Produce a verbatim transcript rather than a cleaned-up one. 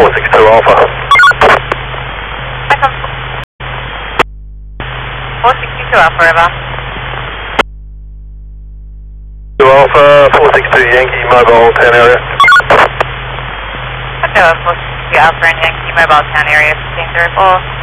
four six two Alpha. four six two Alpha, River. two Alpha, four six two Yankee, mobile town area. Okay, four six two Alpha and Yankee, mobile town area, fifteen zero four.